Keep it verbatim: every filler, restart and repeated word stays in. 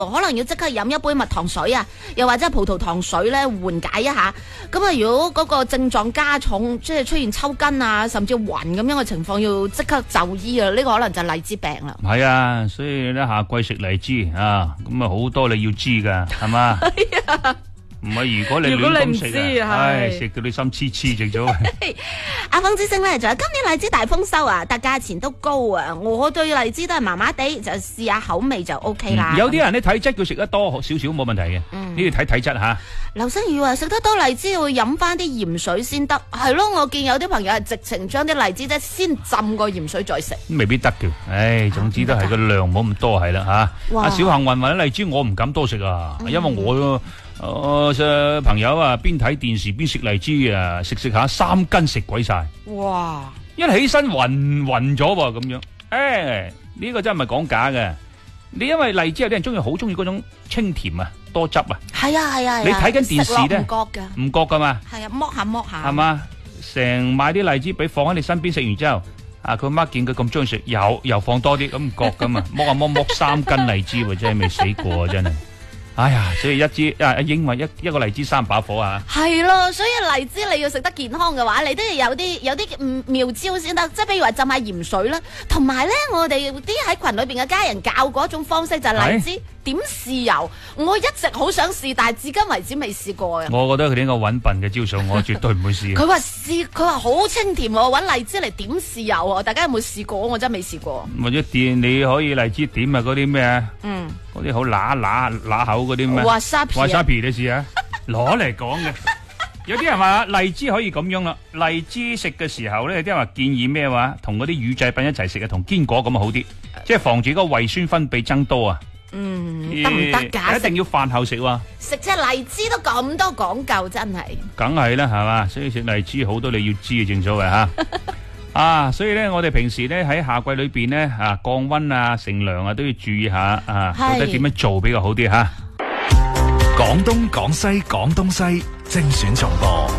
可能要即刻飲一杯蜜糖水啊，又或者係葡萄糖水咧緩解一下。咁啊，如果嗰個症狀加重，即係出現抽筋啊，甚至暈咁樣嘅情況，要即刻就醫啊！呢、這個可能就係荔枝病啦。 係啊，所以咧夏季食荔枝啊，咁啊好多你要知噶，係嘛？唔係如果你亂咁食啊，唉，食到你心黐黐直咗。 阿風之星咧，仲有今年荔枝大豐收啊，但價錢都高啊。我對荔枝都係麻麻地，就試下口味就 O K 啦。 嗯、有啲人咧體質佢食得多少少冇問題嘅，呢啲睇體質吓。 劉星宇話食得多荔枝會飲翻啲鹽水先得，係咯。我見有啲朋友係直情將啲荔枝咧先浸個鹽水再食， 未必得嘅。唉，總之都係個量冇咁多係啦吓。阿小幸運話荔枝我唔敢多食啊，嗯、因為我。我嘅朋友啊，邊睇電視邊食荔枝啊，食食下三斤食鬼晒。 哇！ 一起身暈暈咗喎，咁樣。誒，呢個真係唔係講假嘅。你因為荔枝有啲人中意好中意嗰種清甜啊，多汁啊。 係啊係啊。 你睇緊電視咧，唔覺噶， 唔覺噶嘛。 係啊，剝下剝下。 係嘛，成買啲荔枝俾放喺你身邊，食完之後，啊佢媽見佢咁中意食，又又放多啲，咁唔覺噶嘛。剝下剝剝三斤荔枝喎，真係未死過啊，真係。哎呀，所以一支啊，英文一一個荔枝三把火啊！ 係咯，所以荔枝你要食得健康嘅話，你都要有啲有啲妙招先得。即係譬如話浸下鹽水啦，同埋咧，我哋啲喺群裏邊嘅家人教嗰種方式就係荔枝點豉油。我一直好想試，但係至今為止未試過啊！ 我覺得佢呢個揾笨嘅招數，我絕對唔會試。 佢話試，佢話好清甜喎，揾荔枝嚟點豉油啊！大家有冇試過？我真係未試過。 或者點你可以荔枝點啊？嗰啲咩啊？ 嗯。 嗰啲好乸乸乸口嗰啲咩？ 哇沙皮， 哇沙皮你試下，攞嚟講嘅。有啲人話荔枝可以咁樣啦，荔枝食嘅時候咧，有啲人話建議咩話，同嗰啲乳製品一齊食啊，同堅果咁好啲，即係防止嗰個胃酸分泌增多啊。 嗯，得唔得㗎？ 一定要飯後食喎。 食隻荔枝都咁多講究，真係。 梗係啦，係嘛？所以食荔枝好多你要知嘅，正所謂吓。啊，所以咧，我哋平時咧喺夏季裏邊咧，啊降溫啊、乘涼啊，都要注意下啊，到底點樣做比較好啲吓。 廣東、廣西、廣東西精選重播。